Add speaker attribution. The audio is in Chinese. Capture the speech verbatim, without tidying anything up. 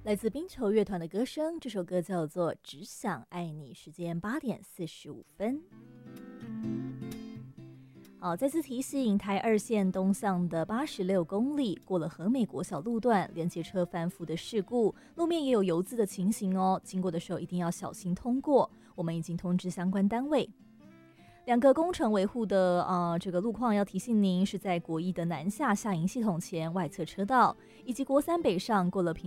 Speaker 1: 来自冰球乐团的歌声，这首歌叫做《只想爱你》。时间八点四十五分。好，再次提醒，台二线东向的八十六公里过了和美国小路段，连接车翻覆的事故，路面也有油渍的情形哦，经过的时候一定要小心通过。我们已经通知相关单位。两个工程维护的呃这个路况要提醒您，是在国一的南下下营系统前外侧车道，以及国三北上过了平